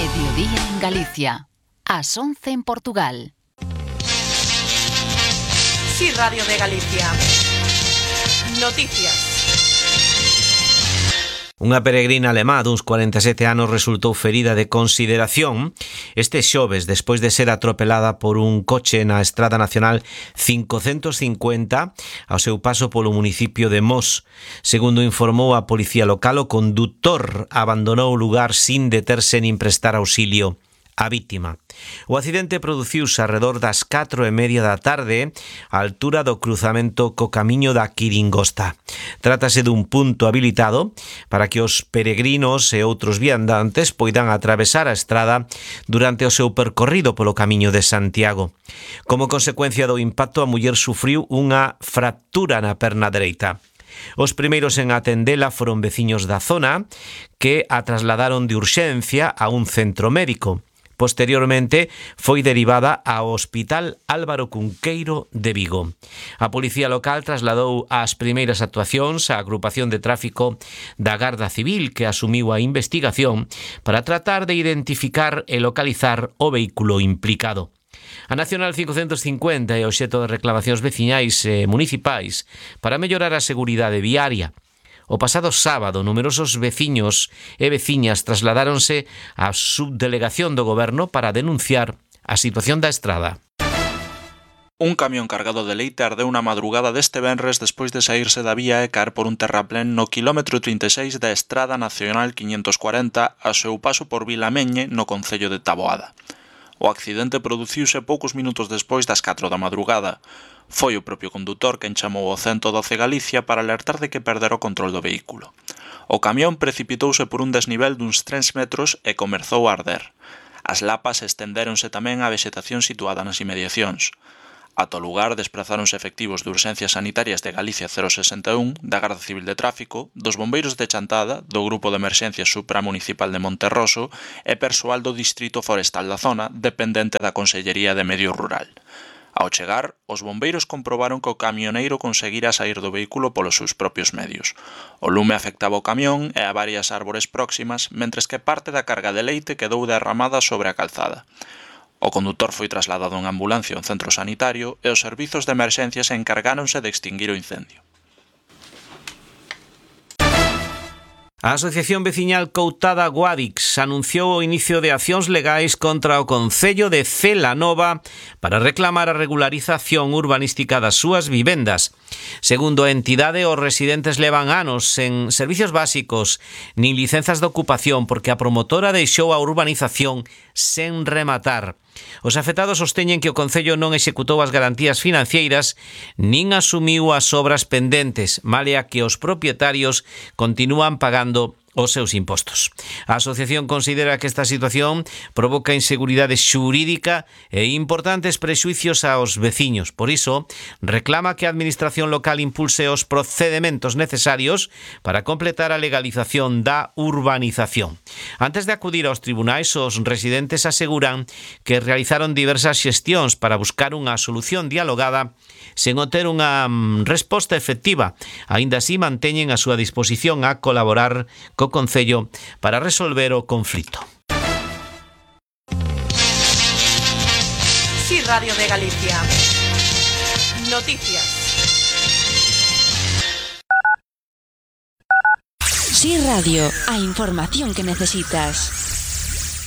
Mediodía en Galicia. Ás 11 en Portugal. Sí, Radio de Galicia. Noticias. Unha peregrina alemá duns 47 anos resultou ferida de consideración este xoves despois de ser atropelada por un coche na Estrada Nacional 550 ao seu paso polo municipio de Mos. Segundo informou a policía local, o condutor abandonou o lugar sin deterse nin prestar auxilio a vítima. O accidente produciuse arredor das 4:30 da tarde, á altura do cruzamento co camiño da Quiringosta. Trátase dun punto habilitado para que os peregrinos e outros viandantes poidan atravesar a estrada durante o seu percorrido polo camiño de Santiago. Como consecuencia do impacto, a muller sufriu unha fractura na perna dereita. Os primeiros en atendela foron veciños da zona que a trasladaron de urxencia a un centro médico. Posteriormente foi derivada ao Hospital Álvaro Cunqueiro de Vigo. A policía local trasladou as primeiras actuacións á agrupación de tráfico da Garda Civil, que asumiu a investigación para tratar de identificar e localizar o vehículo implicado. A Nacional 550 é obxecto de reclamacións veciñais e municipais para mellorar a seguridade viaria. O pasado sábado, numerosos veciños e veciñas trasladáronse á subdelegación do goberno para denunciar a situación da estrada. Un camión cargado de leite ardeu na madrugada deste venres despois de saírse da vía e caer por un terraplén no quilómetro 36 da Estrada Nacional 540 a seu paso por Vilameñe, no concello de Taboada. O accidente produciuse poucos minutos despois das 4 da madrugada. Foi o propio condutor quen chamou ao 112 Galicia para alertar de que perdera o control do vehículo. O camión precipitouse por un desnivel duns 3 metros e comezou a arder. As lapas estendéronse tamén á vexetación situada nas inmediacións. Ata o lugar desprazáronse efectivos de urxencias sanitarias de Galicia 061, da Garda Civil de Tráfico, dos bombeiros de Chantada, do Grupo de Emerxencias Supramunicipal de Monterroso e persoal do Distrito Forestal da zona, dependente da Consellería de Medio Rural. Ao chegar, os bombeiros comprobaron que o camioneiro conseguira sair do vehículo polos seus propios medios. O lume afectaba o camión e a varias árbores próximas, mentres que parte da carga de leite quedou derramada sobre a calzada. O condutor foi trasladado en ambulancia a un centro sanitario e os servizos de emerxencias encargáronse de extinguir o incendio. A Asociación Veciñal Coutada Guadix anunciou o inicio de accións legais contra o concello de Celanova para reclamar a regularización urbanística das súas vivendas. Segundo a entidade, os residentes levan anos sen servicios básicos nin licenzas de ocupación porque a promotora deixou a urbanización sen rematar. Os afectados sosteñen que o Concello non executou as garantías financeiras nin asumiu as obras pendentes, malia que os propietarios continúan pagando os seus impostos. A asociación considera que esta situación provoca inseguridade xurídica e importantes prexuicios aos veciños. Por iso, reclama que a administración local impulse os procedementos necesarios para completar a legalización da urbanización. Antes de acudir aos tribunais, os residentes aseguran que realizaron diversas xestións para buscar unha solución dialogada sen obter unha resposta efectiva. Aínda así, manteñen a súa disposición a colaborar co Concello para resolver o conflito. Sí, Radio de Galicia. Noticias. Sí Radio, a información que necesitas.